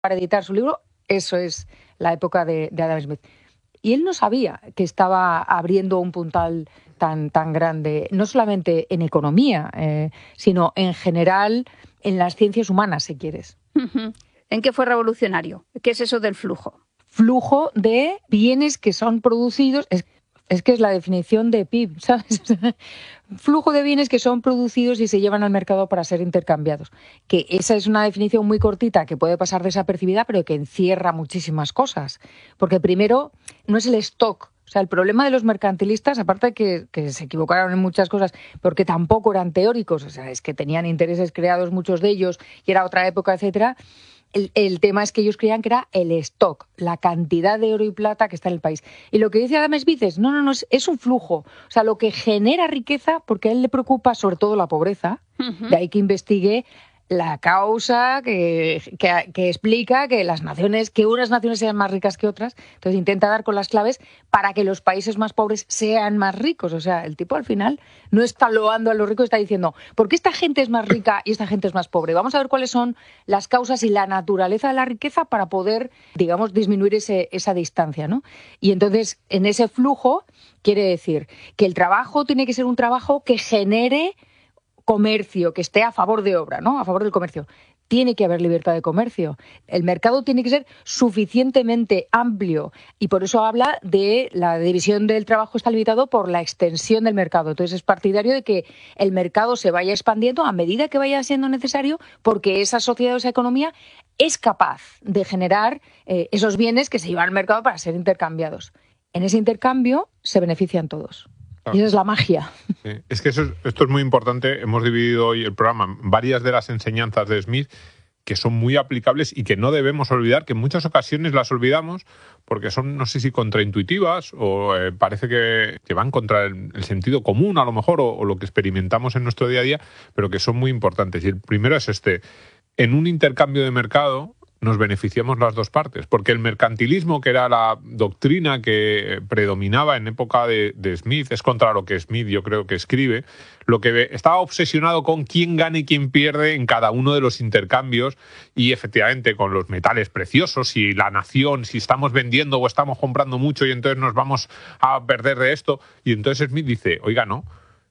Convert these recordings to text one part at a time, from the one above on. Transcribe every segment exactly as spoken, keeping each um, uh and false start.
para editar su libro, eso es la época de, de Adam Smith. Y él no sabía que estaba abriendo un puntal tan, tan grande, no solamente en economía, eh, sino en general en las ciencias humanas, si quieres. Uh-huh. ¿En qué fue revolucionario? ¿Qué es eso del flujo? Flujo de bienes que son producidos... Es, Es que es la definición de P I B, ¿sabes? Flujo de bienes que son producidos y se llevan al mercado para ser intercambiados. Que esa es una definición muy cortita que puede pasar desapercibida, pero que encierra muchísimas cosas. Porque primero, no es el stock. O sea, el problema de los mercantilistas, aparte de que, que se equivocaron en muchas cosas, porque tampoco eran teóricos, o sea, es que tenían intereses creados muchos de ellos y era otra época, etcétera. El, el tema es que ellos creían que era el stock, la cantidad de oro y plata que está en el país. Y lo que dice Adam Smith es, no, no, no, es, es un flujo. O sea, lo que genera riqueza, porque a él le preocupa sobre todo la pobreza, uh-huh. De ahí que investigue la causa que, que, que explica que las naciones, que unas naciones sean más ricas que otras. Entonces intenta dar con las claves para que los países más pobres sean más ricos. O sea, el tipo al final no está loando a los ricos, está diciendo, ¿por qué esta gente es más rica y esta gente es más pobre? Vamos a ver cuáles son las causas y la naturaleza de la riqueza para poder, digamos, disminuir ese, esa distancia, ¿no? Y entonces, en ese flujo, quiere decir que el trabajo tiene que ser un trabajo que genere comercio, que esté a favor de obra, ¿no? A favor del comercio. Tiene que haber libertad de comercio. El mercado tiene que ser suficientemente amplio y por eso habla de la división del trabajo está limitado por la extensión del mercado. Entonces es partidario de que el mercado se vaya expandiendo a medida que vaya siendo necesario porque esa sociedad o esa economía es capaz de generar eh, esos bienes que se llevan al mercado para ser intercambiados. En ese intercambio se benefician todos. Claro. Y esa es la magia. Sí. Es que eso es, esto es muy importante. Hemos dividido hoy el programa en varias de las enseñanzas de Smith que son muy aplicables y que no debemos olvidar, que en muchas ocasiones las olvidamos porque son, no sé si contraintuitivas o eh, parece que, que van contra el, el sentido común a lo mejor o, o lo que experimentamos en nuestro día a día, pero que son muy importantes. Y el primero es este. En un intercambio de mercado nos beneficiamos las dos partes, porque el mercantilismo, que era la doctrina que predominaba en época de, de Smith, es contra lo que Smith yo creo que escribe, lo que estaba obsesionado con quién gana y quién pierde en cada uno de los intercambios y efectivamente con los metales preciosos y la nación, si estamos vendiendo o estamos comprando mucho y entonces nos vamos a perder de esto. Y entonces Smith dice, oiga, no,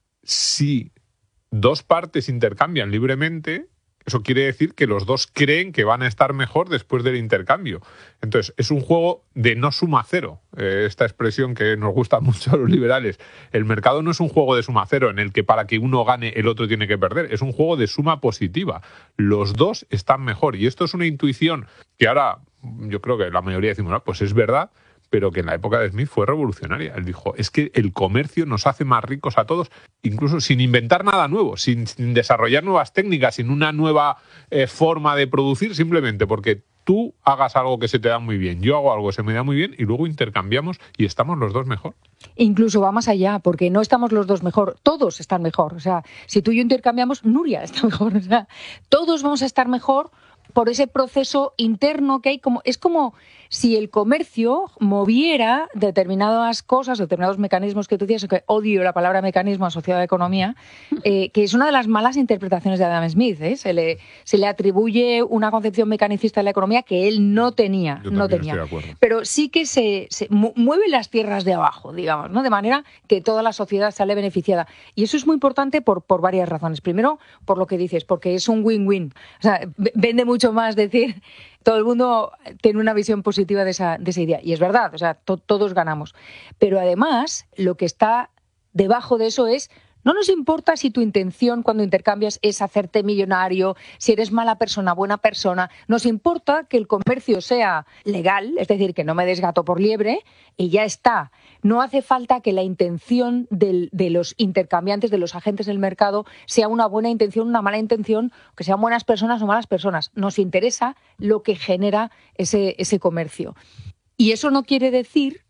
si dos partes intercambian libremente, eso quiere decir que los dos creen que van a estar mejor después del intercambio. Entonces, es un juego de no suma cero. Eh, esta expresión que nos gusta mucho a los liberales. El mercado no es un juego de suma cero en el que para que uno gane el otro tiene que perder. Es un juego de suma positiva. Los dos están mejor. Y esto es una intuición que ahora yo creo que la mayoría decimos, no, pues es verdad, pero que en la época de Smith fue revolucionaria. Él dijo, es que el comercio nos hace más ricos a todos, incluso sin inventar nada nuevo, sin, sin desarrollar nuevas técnicas, sin una nueva eh, forma de producir, simplemente porque tú hagas algo que se te da muy bien, yo hago algo que se me da muy bien y luego intercambiamos y estamos los dos mejor. Incluso va más allá, porque no estamos los dos mejor, todos están mejor. O sea, si tú y yo intercambiamos, Nuria está mejor. O sea, todos vamos a estar mejor por ese proceso interno que hay. Como es como si el comercio moviera determinadas cosas, determinados mecanismos que tú decías, que odio la palabra mecanismo asociado a economía, eh, que es una de las malas interpretaciones de Adam Smith. ¿eh? Se le, se le atribuye una concepción mecanicista de la economía que él no tenía. Yo no tenía. Estoy de acuerdo. Pero sí que se, se mueve las tierras de abajo, digamos, ¿no? De manera que toda la sociedad sale beneficiada. Y eso es muy importante por, por varias razones. Primero, por lo que dices, porque es un win-win. O sea, vende mucho más decir, todo el mundo tiene una visión positiva de esa, de esa idea. Y es verdad, o sea, to, todos ganamos. Pero además, lo que está debajo de eso es, no nos importa si tu intención cuando intercambias es hacerte millonario, si eres mala persona, buena persona. Nos importa que el comercio sea legal, es decir, que no me des gato por liebre, y ya está. No hace falta que la intención del, de los intercambiantes, de los agentes del mercado, sea una buena intención, una mala intención, que sean buenas personas o malas personas. Nos interesa lo que genera ese, ese comercio. Y eso no quiere decir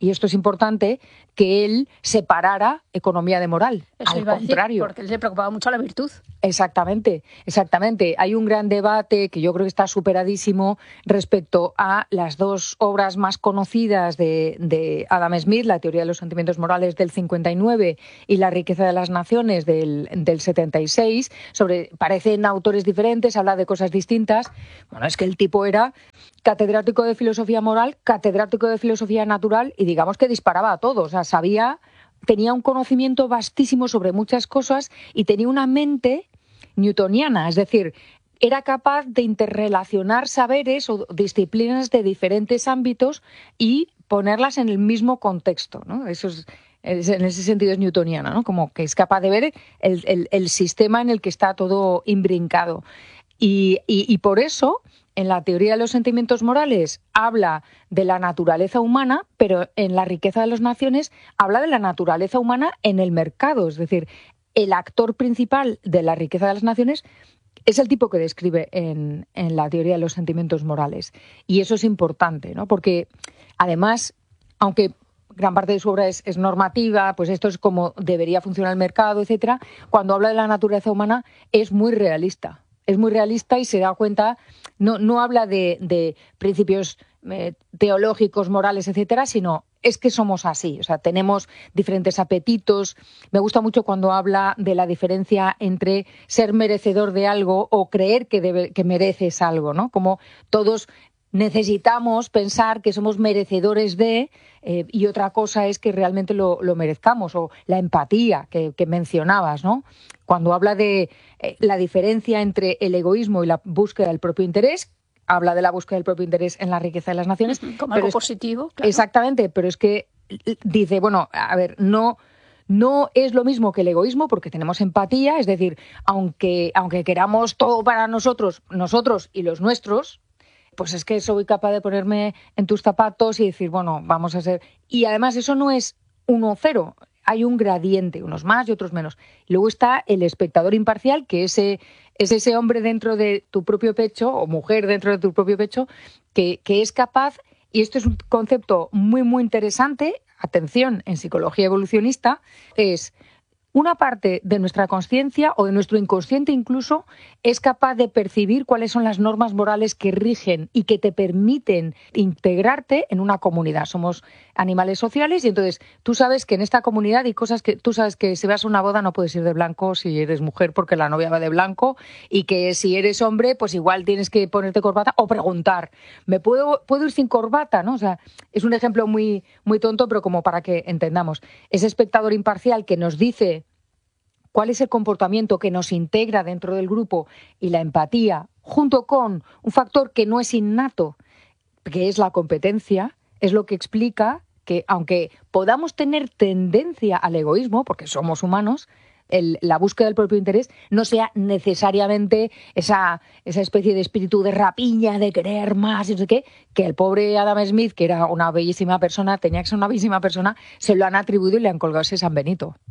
y esto es importante, que él separara economía de moral. Eso Al iba a decir, contrario. porque él se preocupaba mucho la virtud. Exactamente, exactamente. Hay un gran debate que yo creo que está superadísimo respecto a las dos obras más conocidas de, de Adam Smith, La teoría de los sentimientos morales del cincuenta y nueve y La riqueza de las naciones del, del setenta y seis. Sobre, parecen autores diferentes, habla de cosas distintas. Bueno, es que el tipo era catedrático de filosofía moral, catedrático de filosofía natural y digamos que disparaba a todos. O sea, sabía, tenía un conocimiento vastísimo sobre muchas cosas y tenía una mente newtoniana, es decir, era capaz de interrelacionar saberes o disciplinas de diferentes ámbitos y ponerlas en el mismo contexto, ¿no? Eso es, es en ese sentido es newtoniana, ¿no? Como que es capaz de ver el, el, el sistema en el que está todo imbrincado. Y, y, y por eso, en la teoría de los sentimientos morales habla de la naturaleza humana, pero en La riqueza de las naciones habla de la naturaleza humana en el mercado. Es decir, el actor principal de La riqueza de las naciones es el tipo que describe en, en la teoría de los sentimientos morales. Y eso es importante, ¿no? Porque, además, aunque gran parte de su obra es, es normativa, pues esto es como debería funcionar el mercado, etcétera, cuando habla de la naturaleza humana es muy realista. Es muy realista y se da cuenta, no, no habla de, de principios eh, teológicos, morales, etcétera, sino es que somos así, o sea, tenemos diferentes apetitos. Me gusta mucho cuando habla de la diferencia entre ser merecedor de algo o creer que, debe, que mereces algo, ¿no? Como todos necesitamos pensar que somos merecedores de, eh, y otra cosa es que realmente lo, lo merezcamos, o la empatía que, que mencionabas, ¿no? Cuando habla de eh, la diferencia entre el egoísmo y la búsqueda del propio interés, habla de la búsqueda del propio interés en La riqueza de las naciones. Como pero algo es, positivo, claro. Exactamente, pero es que dice, bueno, a ver, no... No es lo mismo que el egoísmo porque tenemos empatía, es decir, aunque, aunque queramos todo para nosotros, nosotros y los nuestros, pues es que soy capaz de ponerme en tus zapatos y decir, bueno, vamos a ser... Y además eso no es uno cero, hay un gradiente, unos más y otros menos. Luego está el espectador imparcial, que ese, es ese hombre dentro de tu propio pecho, o mujer dentro de tu propio pecho, que, que es capaz, y esto es un concepto muy, muy interesante, atención, en psicología evolucionista, es... Una parte de nuestra consciencia o de nuestro inconsciente incluso es capaz de percibir cuáles son las normas morales que rigen y que te permiten integrarte en una comunidad. Somos animales sociales y entonces tú sabes que en esta comunidad hay cosas que tú sabes que si vas a una boda no puedes ir de blanco si eres mujer porque la novia va de blanco y que si eres hombre pues igual tienes que ponerte corbata o preguntar, ¿me puedo, puedo ir sin corbata? ¿No? O sea, es un ejemplo muy, muy tonto pero como para que entendamos. Ese espectador imparcial que nos dice cuál es el comportamiento que nos integra dentro del grupo y la empatía, junto con un factor que no es innato, que es la competencia, es lo que explica que, aunque podamos tener tendencia al egoísmo, porque somos humanos, el, la búsqueda del propio interés no sea necesariamente esa, esa especie de espíritu de rapiña, de querer más, y no sé qué, que el pobre Adam Smith, que era una bellísima persona, tenía que ser una bellísima persona, se lo han atribuido y le han colgado ese San Benito.